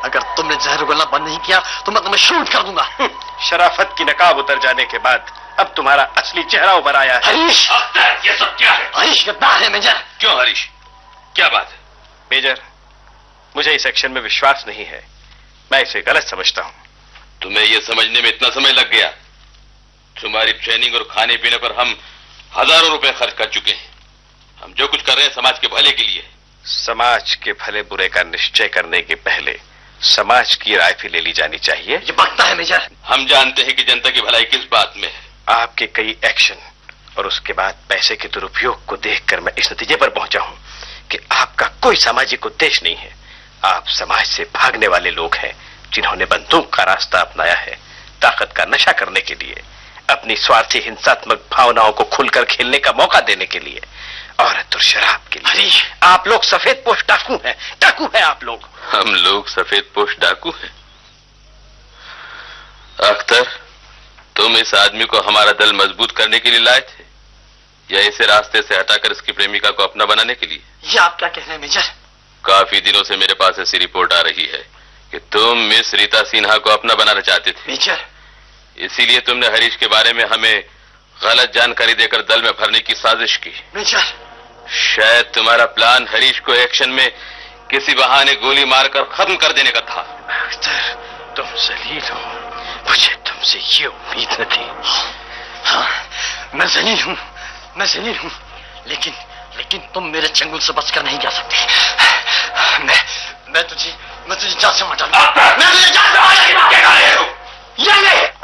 अगर तुमने जहर उगलना बंद नहीं किया तो मैं तुम्हें शूट कर दूंगा। शराफत की नकाब उतर जाने के बाद अब तुम्हारा असली चेहरा उभर आया है। हरीश, ये सब क्या है? हरीश गद्दार है मेजर। क्यों हरीश, क्या बात है? मेजर, मुझे इस एक्शन में विश्वास नहीं है, मैं इसे गलत समझता हूं। तुम्हें यह समझने में इतना समय लग गया? तुम्हारी ट्रेनिंग और खाने पीने पर हम हजारों रुपए खर्च कर चुके हैं। हम जो कुछ कर रहे हैं समाज के भले के लिए। समाज के भले बुरे का निश्चय करने के पहले समाज की राय भी ले ली जानी चाहिए। ये बकता है मेजर। हम जानते हैं कि जनता की भलाई किस बात में है। आपके कई एक्शन और उसके बाद पैसे के दुरुपयोग को देखकर मैं इस नतीजे पर पहुंचा हूं कि आपका कोई सामाजिक उद्देश्य नहीं है। आप समाज से भागने वाले लोग हैं जिन्होंने बंदूक का रास्ता अपनाया है ताकत का नशा करने के लिए, अपनी स्वार्थी हिंसात्मक भावनाओं को खुलकर खेलने का मौका देने के लिए, औरत और शराब के लिए। आप लोग सफेद पोश डाकू हैं, डाकू हैं आप लोग। हम लोग सफेद पोश डाकू हैं? अख्तर, तुम इस आदमी को हमारा दल मजबूत करने के लिए लाए थे या इसे रास्ते से हटाकर इसकी प्रेमिका को अपना बनाने के लिए? ये आप क्या कह रहे हैं मेजर? काफी दिनों से मेरे पास ऐसी रिपोर्ट आ रही है कि तुम मिस रीता सिन्हा को अपना बनाना चाहते थे। मेजर, इसीलिए तुमने हरीश के बारे में हमें गलत जानकारी देकर दल में भरने की साजिश की। मेजर, शायद तुम्हारा प्लान हरीश को एक्शन में किसी बहाने गोली मारकर खत्म कर देने का था। अख्तर, तुम जलील हो, मुझे तुमसे ये उम्मीद न थी। हाँ, मैं जलील हूं, मैं जलील हूं, लेकिन तुम मेरे चंगुल से बचकर नहीं जा सकते। मैं तुझे जान से मार डालूंगा। मैं तुझे जान से मार डालूंगा। ये ले।